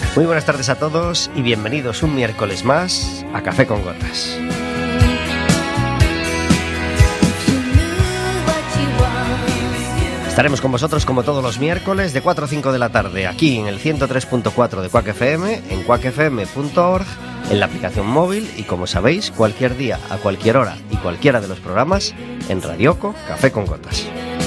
Muy buenas tardes a todos y bienvenidos un miércoles más a Café con Gotas. Estaremos con vosotros como todos los miércoles de 4 a 5 de la tarde aquí en el 103.4 de Quack FM, en quackfm.org, en la aplicación móvil y, como sabéis, cualquier día, a cualquier hora y cualquiera de los programas en Radioco Café con Gotas.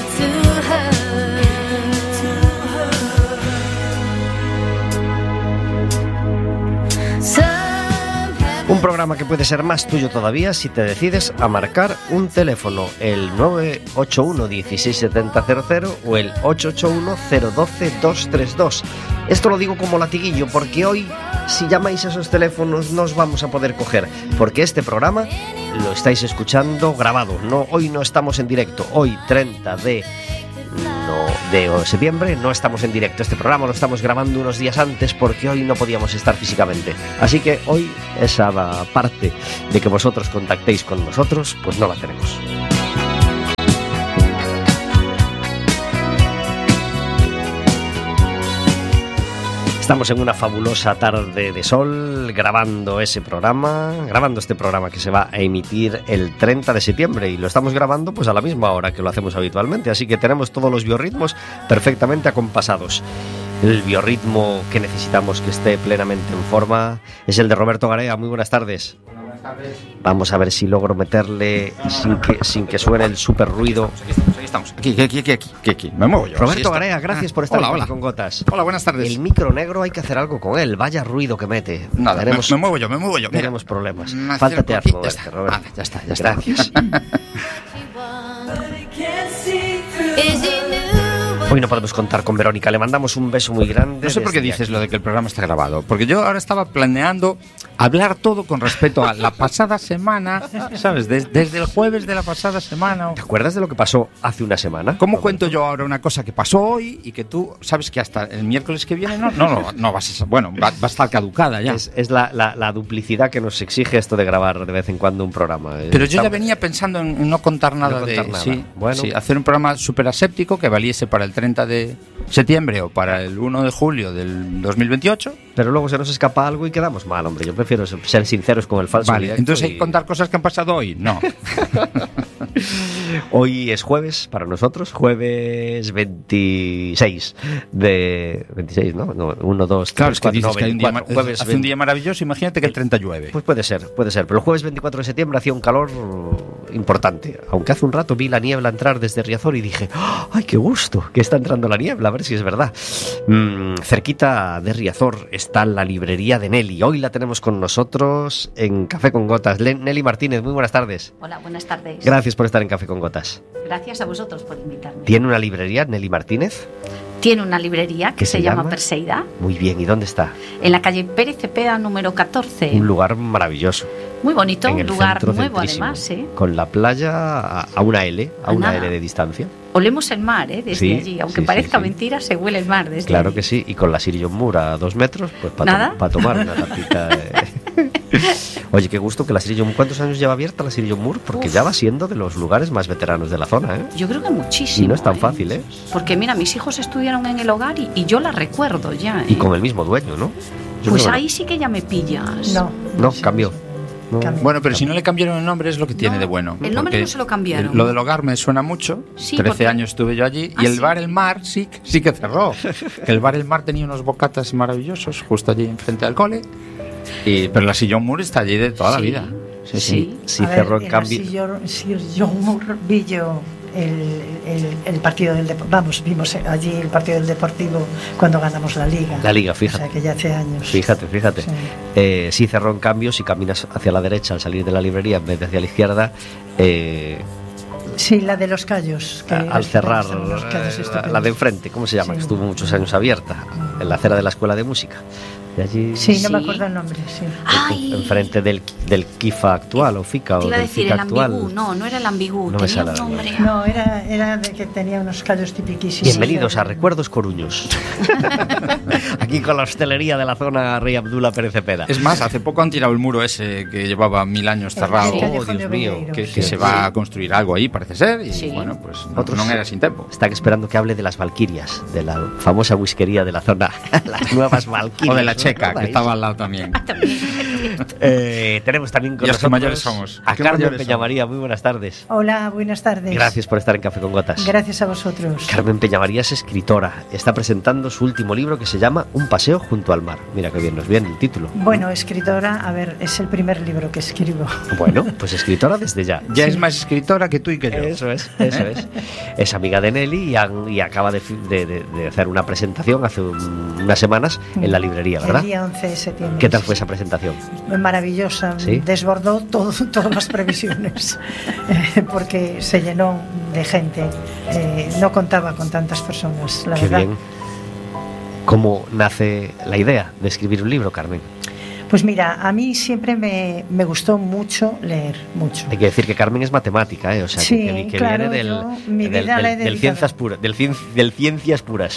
Un programa que puede ser más tuyo todavía si te decides a marcar un teléfono, el 981 16700 o el 881 012 232. Esto lo digo como latiguillo porque hoy, si llamáis a esos teléfonos, no os vamos a poder coger, porque este programa lo estáis escuchando grabado. No, hoy no estamos en directo. Hoy, 30 de septiembre, no estamos en directo. Este programa lo estamos grabando unos días antes porque hoy no podíamos estar físicamente. Así que hoy esa parte de que vosotros contactéis con nosotros, pues no la tenemos. Estamos en una fabulosa tarde de sol grabando este programa que se va a emitir el 30 de septiembre y lo estamos grabando pues a la misma hora que lo hacemos habitualmente, así que tenemos todos los biorritmos perfectamente acompasados. El biorritmo que necesitamos que esté plenamente en forma es el de Roberto Garea. Muy buenas tardes. Buenas tardes. Vamos a ver si logro meterle sin que suene el súper ruido. Aquí estamos. Aquí. Me muevo yo. Roberto Garea, gracias por estar aquí con Gotas. Hola, buenas tardes. El micro negro hay que hacer algo con él. Vaya ruido que mete. Nada, me muevo yo. Tenemos problemas. Fáltate a moverte, Roberto. Ya está. Gracias. Hoy no podemos contar con Verónica, le mandamos un beso muy grande. No sé por qué dices lo de que el programa está grabado, porque yo ahora estaba planeando hablar todo con respecto a la pasada semana, ¿sabes? Desde el jueves de la pasada semana. ¿Te acuerdas de lo que pasó hace una semana? ¿Cómo cuento yo ahora una cosa que pasó hoy y que tú sabes que hasta el miércoles que viene no vas a... Bueno, va a estar caducada ya. Es la duplicidad que nos exige esto de grabar de vez en cuando un programa. Pero yo ya venía pensando en no contar nada. Sí, bueno. Sí, hacer un programa súper aséptico que valiese para el 30 de septiembre o para el 1 de julio del 2028. Pero luego se nos escapa algo y quedamos mal, hombre. Yo prefiero ser sinceros con el falso. Vale, entonces hay que contar cosas que han pasado hoy. No. Hoy es jueves para nosotros, jueves 26 de... 26, ¿no? 1, 2, 3, claro, es que 4, dices 9, que hay un día, jueves hace un día maravilloso, imagínate que el 30 llueve. Pues puede ser, pero el jueves 24 de septiembre hacía un calor importante. Aunque hace un rato vi la niebla entrar desde Riazor y dije, ¡ay, qué gusto! Que está entrando la niebla, a ver si es verdad. Cerquita de Riazor está la librería de Nelly. Hoy la tenemos con nosotros en Café con Gotas. Nelly Martínez, muy buenas tardes. Hola, buenas tardes. Gracias por estar en Café con Gotas. Gracias a vosotros por invitarme. ¿Tiene una librería, Nelly Martínez? Tiene una librería que se llama Perseida. Muy bien, ¿y dónde está? En la calle Pérez Cepeda, número 14. Un lugar maravilloso. Muy bonito, un lugar nuevo centrísimo, además, ¿eh? Con la playa a una L de distancia. Olemos el mar, desde allí, aunque parezca mentira, se huele el mar desde Claro allí. Que sí, y con la Sir John Moore a 2 metros, pues para tomar una tapita. Oye, qué gusto que la Sir John Moore. ¿Cuántos años lleva abierta la Sir John Moore? Porque ya va siendo de los lugares más veteranos de la zona, ¿eh? Yo creo que muchísimo. Y no es tan fácil, ¿eh? Porque mira, mis hijos estudiaron en el hogar y yo la recuerdo ya, ¿eh? Y con el mismo dueño, ¿no? Pues ahí sí que ya me pillas. No, cambió. No. Bueno, pero si no le cambiaron el nombre es lo que tiene de bueno. El nombre no se lo cambiaron. Lo del hogar me suena mucho. Sí, 13 años estuve yo allí. Y el bar El Mar sí que cerró. El bar El Mar tenía unos bocatas maravillosos justo allí enfrente del cole. Pero la Sir John Moore está allí de toda la vida. Sí, cerró en cambio. Sir John Moore vi yo el partido del vimos allí el partido del Deportivo cuando ganamos la Liga. La Liga, fíjate. O sea, que ya hace años. Fíjate. Sí. Sí cerró en cambio, si caminas hacia la derecha al salir de la librería en vez de hacia la izquierda. Sí, la de los Cayos. Al cerrar la de enfrente, ¿cómo se llama? Sí. Que estuvo muchos años abierta, en la acera de la Escuela de Música. De allí, sí, no me acuerdo el nombre, sí. Enfrente del KIFA actual o FICA o del FICA actual. No era el Ambigú, no tenía un nombre. No, era de que tenía unos callos tipiquísimos. Bienvenidos a Recuerdos Coruños. aquí con la hostelería de la zona Rey Abdullah Pérez Cepeda. Es más, hace poco han tirado el muro ese que llevaba 1000 años cerrado. Oh, Dios mío. Que se va a construir algo ahí, parece ser. Y bueno, pues Otros no era sin tiempo. Están esperando que hable de las Valquirias, de la famosa whiskería de la zona, las nuevas Valquirias. O de la Checa, que estaba al lado también. Tenemos también con Y nosotros mayores somos. a Carmen Peñamaría. Muy buenas tardes. Hola, buenas tardes. Gracias por estar en Café con Gotas. Gracias a vosotros. Carmen Peñamaría es escritora. Está presentando su último libro que se llama Un paseo junto al mar. Mira que bien nos viene el título. Bueno, escritora, a ver, es el primer libro que escribo. Bueno, pues escritora desde ya. Ya es más escritora que tú y que yo. Eso es. Es amiga de Nelly y acaba de hacer una presentación hace unas semanas en la librería, ¿verdad? El día 11 de septiembre. ¿Qué tal fue esa presentación? Maravillosa. ¿Sí? Desbordó todas las previsiones porque se llenó de gente. No contaba con tantas personas, la Qué verdad. bien. ¿Cómo nace la idea de escribir un libro, Carmen? Pues mira, a mí siempre me gustó mucho leer, mucho. Hay que decir que Carmen es matemática, o sea, Sí, que claro, viene yo mi vida la he del ciencias puras.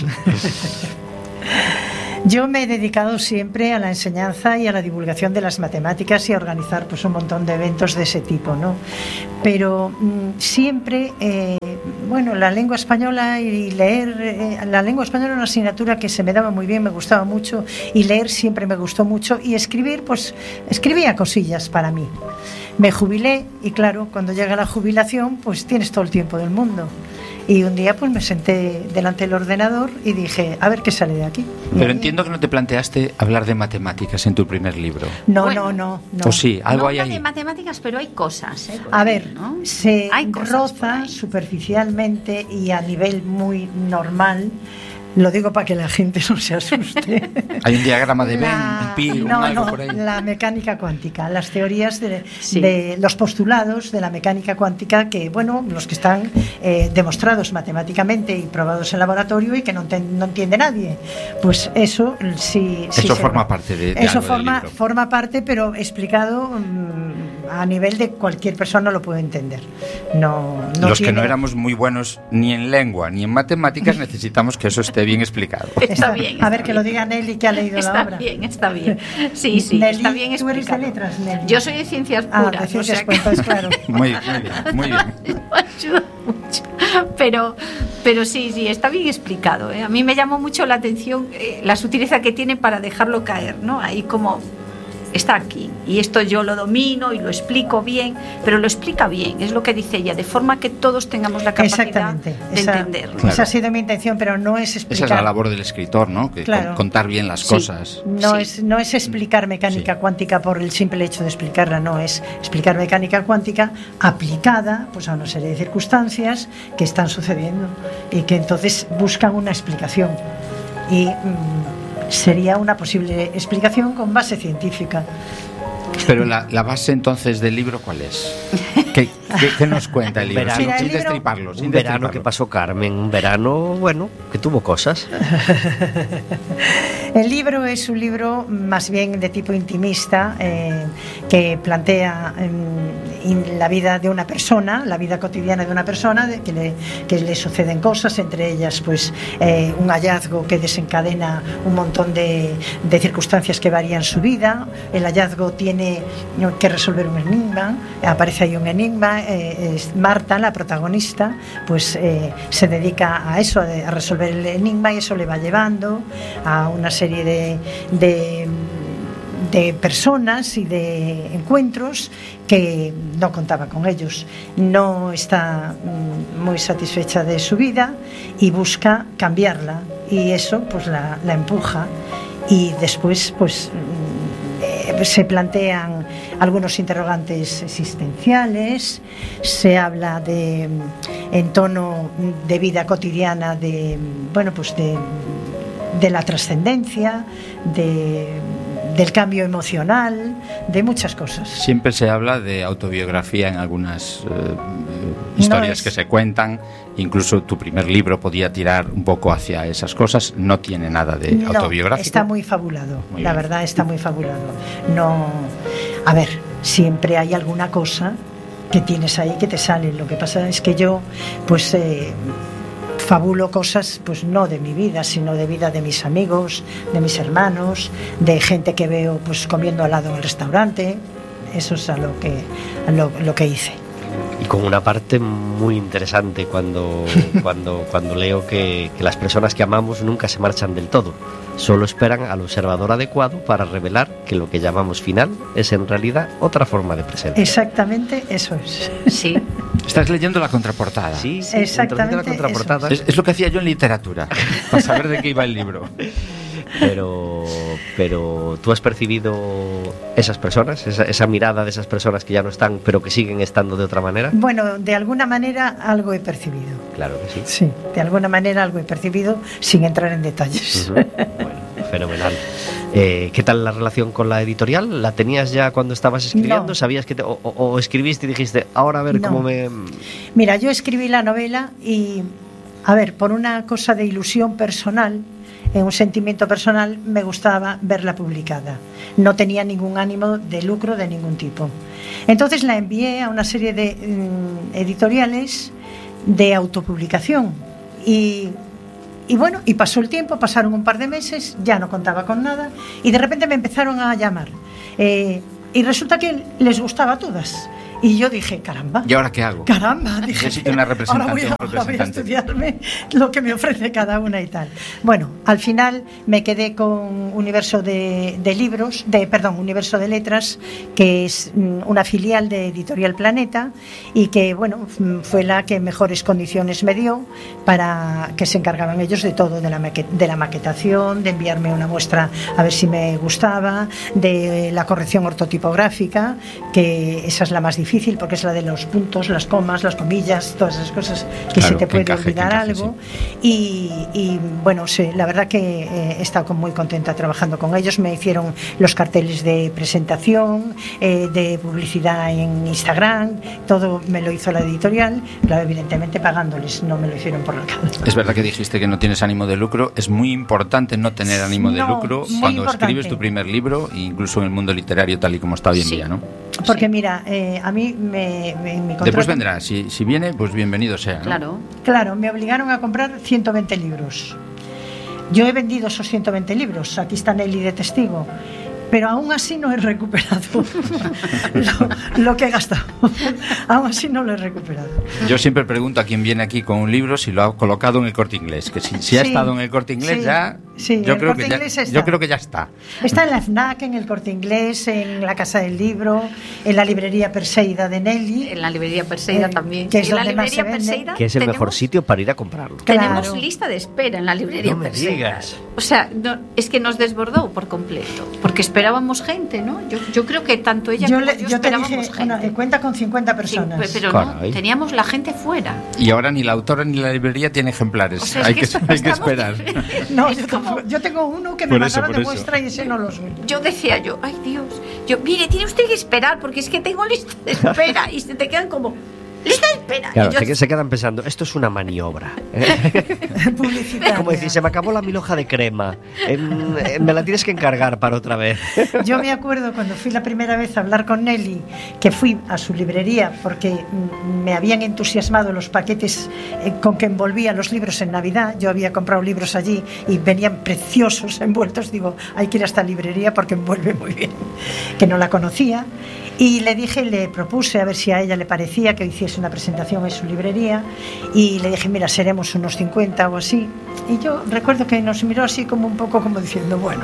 Yo me he dedicado siempre a la enseñanza y a la divulgación de las matemáticas y a organizar pues un montón de eventos de ese tipo, ¿no? Pero siempre, bueno, la lengua española y leer, la lengua española era una asignatura que se me daba muy bien, me gustaba mucho, y leer siempre me gustó mucho, y escribir, pues escribía cosillas para mí. Me jubilé y claro, cuando llega la jubilación, pues tienes todo el tiempo del mundo. Y un día pues me senté delante del ordenador y dije, a ver qué sale de aquí. Pero entiendo que no te planteaste hablar de matemáticas en tu primer libro. No, Bueno, no. O sí, algo no hay habla ahí. de matemáticas, pero hay cosas. A ver, ¿no? se Hay cosas por roza ahí. superficialmente y a nivel muy normal. Lo digo para que la gente no se asuste. Hay un diagrama de Venn, un pi, un algo por ahí. La mecánica cuántica, las teorías Sí. de los postulados de la mecánica cuántica que, bueno, los que están demostrados matemáticamente y probados en laboratorio y que no entiende nadie. Pues eso sí. Eso forma parte de eso algo del libro. forma parte, pero explicado a nivel de cualquier persona lo puede entender. No Los tiene- que no éramos muy buenos ni en lengua ni en matemáticas necesitamos que eso esté bien explicado. Está bien. A ver, que lo diga Nelly, que ha leído la obra. Está bien. Sí, Nelly, está bien ¿tú eres de explicado. letras, Nelly? Yo soy de ciencias puras. de ciencias o sea que puras, claro. Muy bien, muy bien. me ayuda mucho. Pero sí, está bien explicado. A mí me llamó mucho la atención la sutileza que tiene para dejarlo caer, ¿no? Ahí como está aquí y esto yo lo domino y lo explico bien, pero lo explica bien, es lo que dice ella, de forma que todos tengamos la capacidad Exactamente. de entenderlo. Claro. Esa ha sido mi intención, pero no es explicar. Esa es la labor del escritor, ¿no? Que Claro. contar bien las Sí. cosas. No, Sí. no es explicar mecánica Sí. cuántica por el simple hecho de explicarla, no, es explicar mecánica cuántica aplicada pues, a una serie de circunstancias que están sucediendo y que entonces buscan una explicación. Y sería una posible explicación con base científica. Pero la base entonces del libro, ¿cuál es? ¿Qué nos cuenta el libro? Verano. Sin, Mira, el sin libro- destriparlo. sin Un verano destriparlo. que pasó Carmen, un verano, bueno, que tuvo cosas. El libro es un libro más bien de tipo intimista que plantea la vida de una persona, la vida cotidiana de una persona, que le suceden cosas, entre ellas pues un hallazgo que desencadena un montón de circunstancias que varían su vida. El hallazgo tiene que resolver un enigma, aparece ahí un enigma, Marta, la protagonista, pues se dedica a eso, a resolver el enigma, y eso le va llevando a una serie de personas y de encuentros que no contaba con ellos. No está muy satisfecha de su vida y busca cambiarla, y eso pues la empuja, y después pues se plantean algunos interrogantes existenciales, se habla en tono de vida cotidiana de la trascendencia, del cambio emocional, de muchas cosas. Siempre se habla de autobiografía en algunas historias que se cuentan. Incluso tu primer libro podía tirar un poco hacia esas cosas. No tiene nada de No, autobiográfico. está muy fabulado, Muy la bien. verdad está muy fabulado. No, a ver, siempre hay alguna cosa que tienes ahí que te sale. Lo que pasa es que yo, pues fabulo cosas, pues no de mi vida, sino de vida de mis amigos, de mis hermanos, de gente que veo pues comiendo al lado en el restaurante. Eso es a lo que hice. Y con una parte muy interesante cuando leo que las personas que amamos nunca se marchan del todo, solo esperan al observador adecuado para revelar que lo que llamamos final es en realidad otra forma de presencia. Exactamente, eso es. Sí. Estás leyendo la contraportada. Sí, exactamente. La contraportada. Es lo que hacía yo en literatura, para saber de qué iba el libro. Pero tú has percibido esas personas, esa mirada de esas personas que ya no están, pero que siguen estando de otra manera. Bueno, de alguna manera algo he percibido. Claro que sí. Sí, de alguna manera algo he percibido, sin entrar en detalles. Bueno, fenomenal. ¿Qué tal la relación con la editorial? ¿La tenías ya cuando estabas escribiendo? No. ¿Sabías que o escribiste y dijiste, ahora a ver No. cómo me...? Mira, yo escribí la novela y, a ver, por una cosa de ilusión personal, un sentimiento personal, me gustaba verla publicada. No tenía ningún ánimo de lucro de ningún tipo. Entonces la envié a una serie de editoriales de autopublicación y bueno, y pasó el tiempo, pasaron un par de meses, ya no contaba con nada y de repente me empezaron a llamar y resulta que les gustaba a todas. Y yo dije, caramba. ¿Y ahora qué hago? Caramba, dije. Necesito una representante. Ahora voy a estudiarme lo que me ofrece cada una y tal. Bueno, al final me quedé con Universo de Letras, que es una filial de Editorial Planeta y que, bueno, fue la que mejores condiciones me dio para que se encargaban ellos de todo, de la maquetación, de enviarme una muestra a ver si me gustaba, de la corrección ortotipográfica, que esa es la más difícil porque es la de los puntos, las comas, las comillas, todas esas cosas que claro, se te puede olvidar algo. Sí. Y bueno, sí, la verdad que he estado muy contenta trabajando con ellos. Me hicieron los carteles de presentación, de publicidad en Instagram, todo me lo hizo la editorial, claro, evidentemente pagándoles, no me lo hicieron por la cara. Es verdad que dijiste que no tienes ánimo de lucro. Es muy importante no tener ánimo de lucro cuando escribes tu primer libro, incluso en el mundo literario tal y como está hoy en día, ¿no? Porque mira, a mí mi contrato... Después vendrá, si viene, pues bienvenido sea, ¿no? Claro, me obligaron a comprar 120 libros. Yo he vendido esos 120 libros, aquí está Nelly de testigo, pero aún así no he recuperado lo que he gastado. Aún así no lo he recuperado. Yo siempre pregunto a quien viene aquí con un libro si lo ha colocado en el Corte Inglés, que si ha estado en el Corte Inglés ya... Sí, yo creo que ya está. Está en la FNAC, en el Corte Inglés, en la Casa del Libro, en la librería Perseida de Nelly. En la librería Perseida también. Que es en la librería librería Perseida, que es el mejor sitio para ir a comprarlo. Tenemos lista de espera en la librería Perseida. No me digas. O sea, es que nos desbordó por completo, porque esperábamos gente, ¿no? Yo creo que tanto ella como yo esperábamos te dije, gente. Cuenta con 50 personas. Sí, pero no, teníamos la gente fuera. Y ahora ni la autora ni la librería tiene ejemplares. O sea, hay que esperar. No, yo tengo uno que me mandaron de muestra y ese no lo suelto. Yo decía ay Dios, mire, tiene usted que esperar porque es que tengo lista de espera y se te quedan como lista de espera. Claro, se quedan pensando, esto es una maniobra. Publicitaria. Como decir, se me acabó la milhoja de crema. Me la tienes que encargar para otra vez. Yo me acuerdo cuando fui la primera vez a hablar con Nelly, que fui a su librería porque me habían entusiasmado los paquetes con que envolvía los libros en Navidad. Yo había comprado libros allí y venían preciosos envueltos. Digo, hay que ir a esta librería porque envuelve muy bien. Que no la conocía. Y le propuse a ver si a ella le parecía que hiciese una presentación en su librería y le dije, mira, seremos unos 50 o así. Y yo recuerdo que nos miró así como un poco como diciendo, bueno,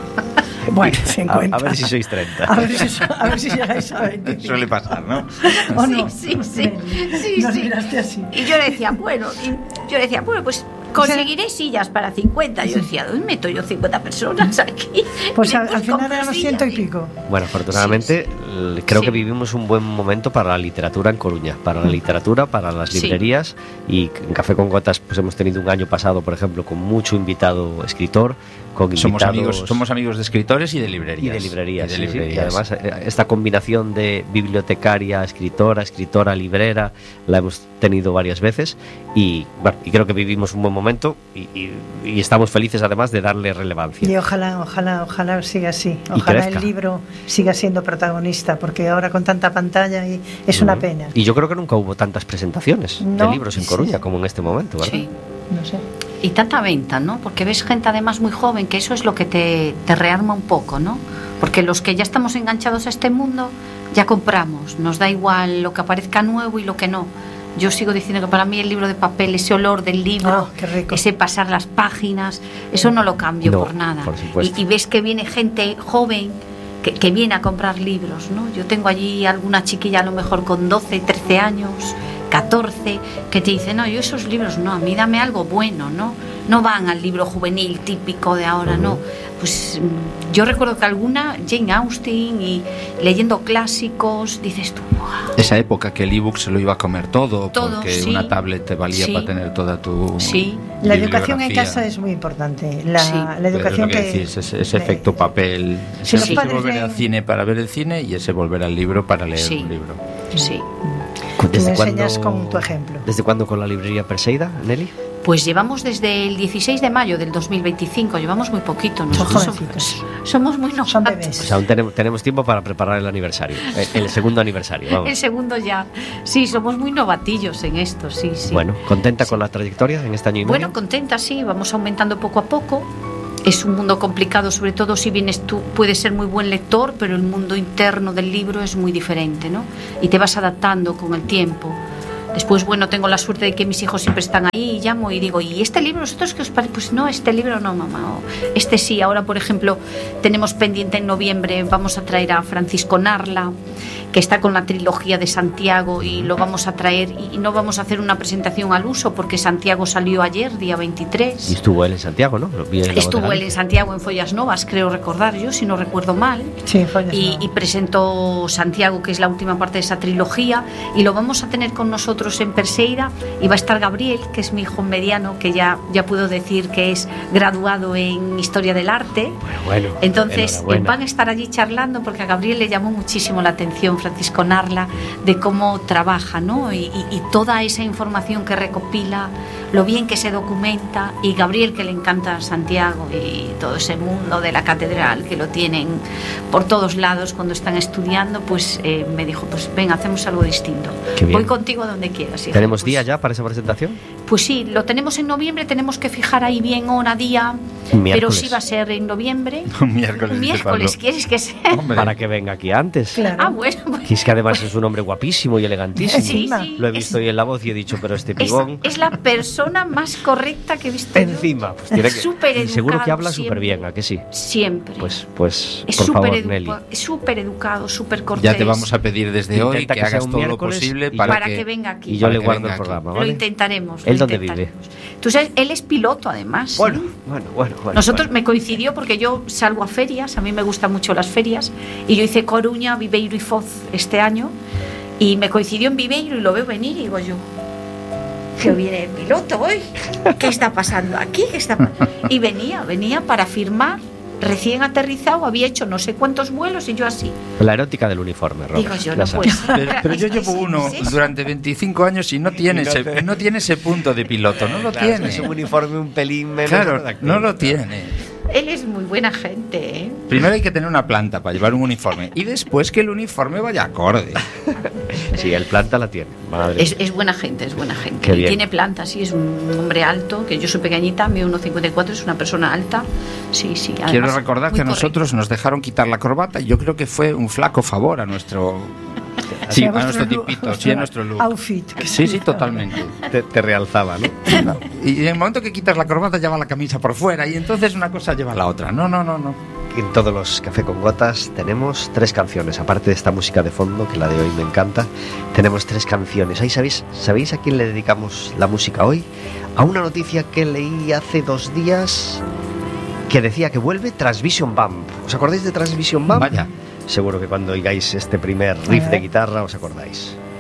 50. A ver si sois 30. A ver si llegáis a 20. Suele pasar, ¿no? ¿O no? Sí. Nos miraste así. Y yo le decía, bueno, pues conseguiré sillas para 50. Yo decía, ¿dónde meto yo 50 personas aquí? Pues al final éramos 100 y pico. Bueno, afortunadamente creo que vivimos un buen momento para la literatura en Coruña, para la literatura, para las librerías, y en Café con Gotas pues hemos tenido un año pasado, por ejemplo, con mucho invitado escritor, con somos amigos de escritores y de librerías. Y además esta combinación de bibliotecaria, escritora, librera, la hemos tenido varias veces y creo que vivimos un buen momento y estamos felices además de darle relevancia. Y ojalá siga así. Ojalá el libro siga siendo protagonista, porque ahora con tanta pantalla es una pena. Y yo creo que nunca hubo tantas presentaciones de libros en Coruña como en este momento, ¿verdad? Sí. no sé. Y tanta venta, ¿no? Porque ves gente además muy joven, que eso es lo que te rearma un poco, ¿no? Porque los que ya estamos enganchados a este mundo, ya compramos. Nos da igual lo que aparezca nuevo y lo que no. Yo sigo diciendo que para mí el libro de papel, ese olor del libro, qué rico. ese pasar las páginas, eso no lo cambio por nada. Por supuesto. Y ves que viene gente joven que viene a comprar libros, ¿no? Yo tengo allí alguna chiquilla a lo mejor con 12, 13 años, 14, que te dice, no, yo esos libros no, a mí dame algo bueno, ¿no? No van al libro juvenil típico de ahora, no. Pues yo recuerdo que alguna, Jane Austen, y leyendo clásicos, dices tú, wow. Esa época que el ebook se lo iba a comer todo porque sí. una tablet te valía para tener toda tu La educación en bibliografía. casa es muy importante. La educación que decís, ese efecto papel, si ese los padres volver al cine para ver el cine y ese volver al libro para leer un libro. Sí. Tú me enseñas con tu ejemplo. ¿Desde cuándo con la librería Perseida, Nelly? Pues llevamos desde el 16 de mayo del 2025, llevamos muy poquito. Nosotros somos muy novatos. Son bebés. O sea, aún tenemos tiempo para preparar el aniversario, el segundo aniversario, vamos. El segundo ya. Sí, somos muy novatillos en esto, sí. Bueno, ¿contenta con la trayectoria en este año y medio? Bueno, contenta, sí, vamos aumentando poco a poco. Es un mundo complicado, sobre todo si vienes tú, puedes ser muy buen lector, pero el mundo interno del libro es muy diferente, ¿no? Y te vas adaptando con el tiempo. Después, bueno, tengo la suerte de que mis hijos siempre están ahí y llamo y digo, ¿y este libro vosotros qué os parece? Pues no, este libro no, mamá. O este sí. Ahora, por ejemplo, tenemos pendiente en noviembre, vamos a traer a Francisco Narla, que está con la trilogía de Santiago, y lo vamos a traer, y no vamos a hacer una presentación al uso porque Santiago salió ayer, día 23. Y estuvo él en Santiago, ¿no? Estuvo él en Santiago en Follas Novas, creo recordar yo, si no recuerdo mal. Sí, Follas Novas. Y presentó Santiago, que es la última parte de esa trilogía, y lo vamos a tener con nosotros en Perseida, y va a estar Gabriel, que es mi hijo mediano, que ya puedo decir que es graduado en Historia del Arte. Bueno, entonces van a estar allí charlando, porque a Gabriel le llamó muchísimo la atención Francisco Narla, de cómo trabaja, ¿no? Y toda esa información que recopila, lo bien que se documenta, y Gabriel, que le encanta Santiago y todo ese mundo de la catedral, que lo tienen por todos lados cuando están estudiando, pues me dijo, pues venga, hacemos algo distinto. Voy contigo donde quieras, hija. ¿Tenemos día ya para esa presentación? Pues sí, lo tenemos en noviembre, tenemos que fijar ahí bien hora, día, pero sí va a ser en noviembre. Un miércoles, ¿quieres que sea? Hombre. Para que venga aquí antes. Claro. Ah, bueno. Y es que además es un hombre guapísimo y elegantísimo. Sí. Lo he visto hoy en La Voz y he dicho, pero este pibón... Es la persona más correcta que he visto encima, yo. pues tiene que... Súper Y educado, seguro que habla siempre. súper bien, ¿a que sí? Siempre. Pues es por favor, Nelly. Es súper educado, súper cortés. Ya te vamos a pedir desde hoy Intenta que que sea hagas un todo lo miércoles posible y para que venga aquí. Y yo Para le que guardo venga el aquí. programa, Lo ¿vale? intentaremos. ¿Él lo dónde intentaremos. vive? Tú sabes, él es piloto además. Bueno. Nosotros me coincidió porque yo salgo a ferias, a mí me gustan mucho las ferias, y yo hice Coruña, Viveiro y Foz este año, y me coincidió en Viveiro y lo veo venir y digo yo, que viene el piloto hoy, ¿qué está pasando aquí? Y venía para firmar, recién aterrizado, había hecho no sé cuántos vuelos y yo así. La erótica del uniforme, Robert. Digo yo, La no sabes. puede ser. Pero yo llevo uno durante 25 años y no tiene ese punto de piloto, no lo tiene. Es un uniforme un pelín menos. Claro, redactado. no lo tiene. Él es muy buena gente, ¿eh? Primero hay que tener una planta para llevar un uniforme y después que el uniforme vaya acorde. Sí, el planta la tiene. Madre. Es buena gente, es buena gente. Qué bien. Tiene planta, sí, es un hombre alto, que yo soy pequeñita, mido 1,54, es una persona alta. Sí. Quiero además, recordar muy que a correcto. nosotros nos dejaron quitar la corbata y yo creo que fue un flaco favor a nuestro... Sí, a nuestro tipito, sí, a nuestro look. Outfit. Sí, totalmente. Te realzaba, ¿no? No. Y en el momento que quitas la corbata ya va la camisa por fuera y entonces una cosa lleva a la otra. No. En todos los Café con Gotas tenemos 3 canciones, aparte de esta música de fondo, que la de hoy me encanta, tenemos 3 canciones. Ahí ¿sabéis a quién le dedicamos la música hoy? A una noticia que leí hace 2 días que decía que vuelve Transvision Bump. ¿Os acordáis de Transvision Bump? Vaya. Seguro que cuando oigáis este primer riff de guitarra os acordáis.